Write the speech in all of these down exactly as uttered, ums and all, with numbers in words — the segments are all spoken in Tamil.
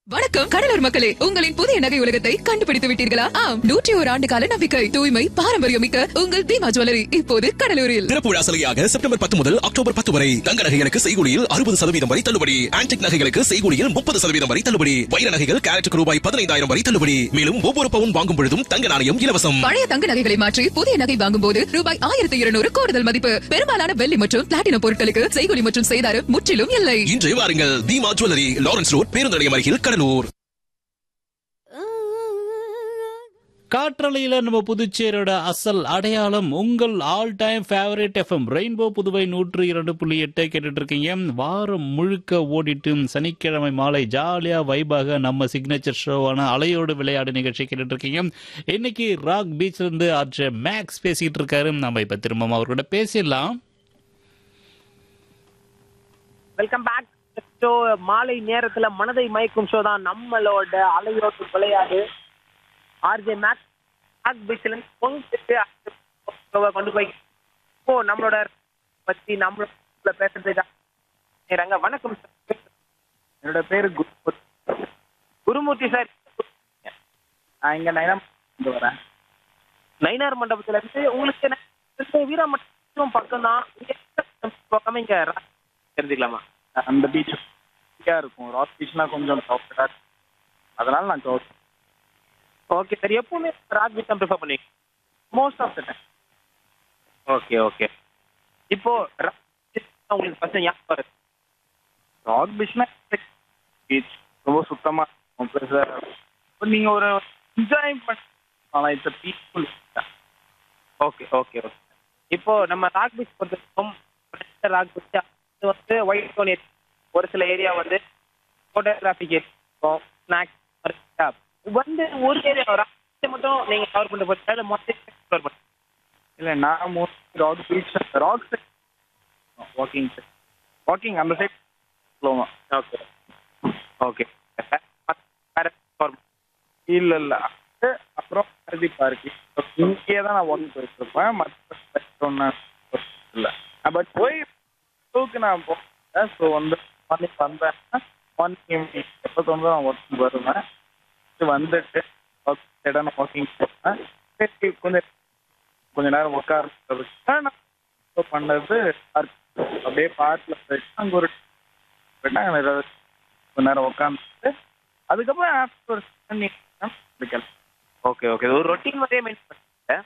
வணக்கம் கடலூர் மக்களே, உங்களின் புதிய நகை உலகத்தை கண்டுபிடித்து விட்டீர்களா? ஆம், நூற்றி ஒரு ஆண்டு கால நம்பிக்கை, தூய்மை, பாரம்பரியம் மிக்க உங்கள் தீமா ஜுவல்லரி இப்போது கடலூரில். திறப்பு விழா சலுகையாக செப்டம்பர் பத்து முதல் அக்டோபர் பத்து வரை தங்க நகைகளுக்கு செய்கூலியில் அறுபது சதவீதம் வரை தள்ளுபடி. ஆன்டிக் நகைகளுக்கு செய்கூலியில் முப்பது சதவீதம் வரை தள்ளுபடி. வைர நகைகள் கேரட்டுக்கு ரூபாய் பதினைந்தாயிரம் வரை தள்ளுபடி. மேலும் ஒவ்வொரு பவுன் வாங்கும் பொழுதும் தங்க நாணயம் இலவசம். பழைய தங்க நகைகளை மாற்றி புதிய நகை வாங்கும் போது ரூபாய் ஆயிரத்தி இருநூறு கூடுதல் மதிப்பு. பெரும்பாலான வெள்ளி மற்றும் பிளாட்டினம் பொருட்களுக்கு செய்கூலி மற்றும் செய்தாறு முற்றிலும் இல்லை. இன்றே வாருங்கள், தீமா ஜுவல்லரி, லாரன்ஸ் ரோட், பேருந்து நிலையம் அருகில், கடலூர். காற்றலையில நம்ம புதுச்சேரியோட அசல் அடையாளம் உங்கள் all time favourite FM rainbow Puduvai நூற்று இரண்டு புள்ளி எட்டை கேட்டுட்டு இருக்கீங்க. வாரம் முழுக்க ஓடிட்டு சனிக்கிழமை மாலை ஜாலியா வைபாக நம்ம சிக்னேச்சர் ஷோவான அலையோடு விளையாடு நிகழ்ச்சி கேட்டுட்டு இருக்கீங்க. இன்னைக்கு ராக் பீச்ல இருந்து ஆர்ஜே மேக்ஸ் பேசிட்டு இருக்காரு. நம்ம இப்ப திரும்ப அவர்கிட்ட பேசிடலாம். Welcome back. ஷோ மாலை நேரத்துல மனதை மயக்கும் ஷோ தான் நம்மளோட அலையோடு விளையாடு. ஆர்ஜே மேக்ஸ் மேக் பீச்ல கொண்டு போய் இப்போ நம்மளோட பத்தி நம்மளோட பேசுறதுக்காக வணக்கம் சார். என்னோட பேரு குருமூர்த்தி சார். இங்க நைனார் வரேன். நைனார் மண்டபத்துல இருந்து உங்களுக்கு வீராமட்டம் பக்கம் தான். இங்க தெரிஞ்சுக்கலாமா? அந்த பீச் இருக்கும். ராக் பீச்னா கொஞ்சம் அதனால நான் ஓகே சார். எப்பவுமே ராக் பீச் தான் ப்ரிஃபர் பண்ணுவீங்க? Most of the time. Okay okay. இப்போ உங்களுக்கு ஃபர்ஸ்ட் ஞாபகம் வருது? ராக் பீச்னா பீச் ரொம்ப சுத்தமா இருக்கும். ப்ளஸ் நீங்க ஒரு என்ஜாய் பண்ணலாம். It's peaceful. Okay okay okay. இப்போ நம்ம ராக் பீச் பொறுத்தவரைக்கும் ராக் பீச் வந்து ஒயிட் டவுன் ஏரியா, ஒரு சில ஏரியா வந்து ஃபோட்டோகிராஃபிக் இருக்கும், ஸ்நாக்ஸ் வந்து ஒரு ஏரியா மட்டும் நீங்க கவர் பண்ணிட்டு போய் மொத்தம் பண்ண இல்லை. நான் mostly rock beach rock side walking walking அந்த சைட் போவோம். Okay okay. இல்லை இல்லை அப்புறம் பாரதி பார்க்கு இங்கேயே தான் நான் வாக்கிங் போயிட்டு இருப்பேன். மற்ற ஒன்றும் இல்லை. பட் போய் ஷோக்கு நான் போகிறேன். ஸோ வந்து மார்னிங் வந்தேன். மார்னிங் ஈவினிங் எப்போ தோணுதோ நான் ஒர்க் வருவேன். வந்துட்டு இடம் வாக்கிங் போவேன். கொஞ்சம் கொஞ்ச நேரம் உட்கார்றதுக்கு நான் பண்ணது அப்படியே பார்க்கில் போயிட்டு அங்கே ஒரு கொஞ்ச நேரம் உட்காந்துட்டு அதுக்கப்புறம் ஆஃப்டர் ஒரு பிடிக்கல. Okay okay. ஒரு ரொட்டீன் மாதிரியே மெயின்டைன் பண்ணிட்டேன்.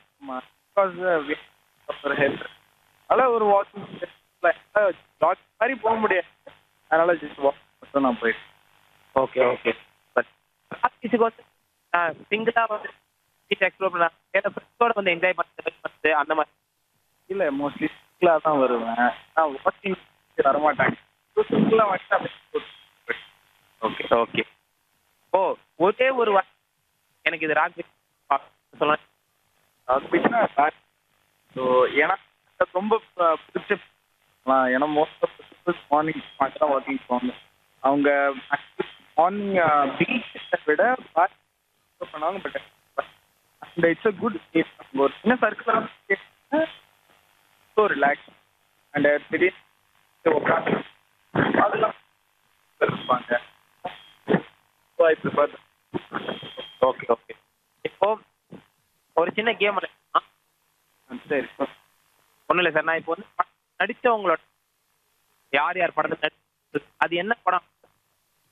ஒரு ஹெல்த் அதனால் ஒரு வாக்கிங் வாக்கிங் மாதிரி போக முடியாது. அதனால ஜஸ்ட் வாக் மட்டும் நான் போயிட்டேன். Okay okay. பட் பீச்சுக்கு வந்து சிங்கிளா வந்து பீச் எக்ஸ்ப்ளோர் பண்ணலாம், ஃப்ரெண்ட்ஸோட வந்து என்ஜாய் பண்ணுறது அந்த மாதிரி? இல்லை, மோஸ்ட்லி சிங்கிளாக தான் வருவேன். நான் வாக்கிங் வரமாட்டாங்க. சிங்கிளாக வந்துட்டு ஓகே ஓகே. ஓ ஒரே ஒரு எனக்கு இது ராக் பீச் சொல்லலாம். ராக் பீச்னா ஸோ ஏன்னா ரொம்ப பிடிச்ச ஏன்னா மோஸ்ட் ஆஃப் பீப்புள்ஸ் மார்னிங் மட்டும் வாக்கிங் போவாங்க. அவங்க மார்னிங் பீச்சை விட பார்க் பண்ணுவாங்க. பட் அந்த இட்ஸ் அ குட் ஒரு சின்ன சர்க்கிள் ஸோ ரிலாக்ஸ் அண்ட் திடீர்னு உட்காந்து அதெல்லாம் இருப்பாங்க. So I prefer. Okay okay. இப்போ ஒரு சின்ன கேம் சரி ஒன்றும் இல்லை சார். நான் இப்போ வந்து நடித்தவங்களோட யார் யார் படத்தை நடி அது என்ன படம்